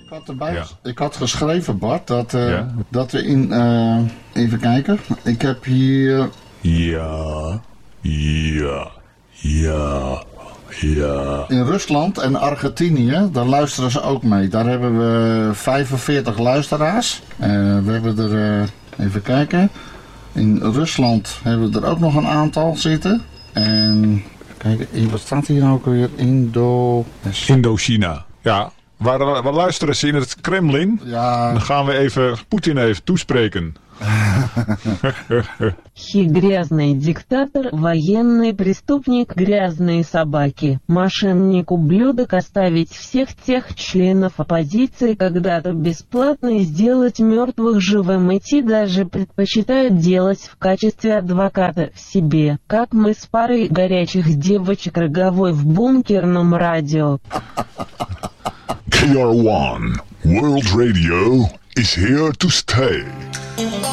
Ik had geschreven, Bart, dat we in... even kijken. Ik heb hier... Ja. In Rusland en Argentinië, daar luisteren ze ook mee. Daar hebben we 45 luisteraars. We hebben er... even kijken. In Rusland hebben we er ook nog een aantal zitten. En... kijk, wat staat hier nou ook weer? Indochina. Ja. Waar luisteren ze in het Kremlin? Ja. Dan gaan we even Poetin even toespreken. Грязный диктатор, военный преступник, грязные собаки, мошенник, ублюдок, оставить всех тех членов оппозиции когда-то бесплатно и сделать мертвых живым, идти даже предпочитают делать в качестве адвоката в себе, как мы с парой горячих девочек роговой в бункерном радио. KR1 World Radio is here to stay.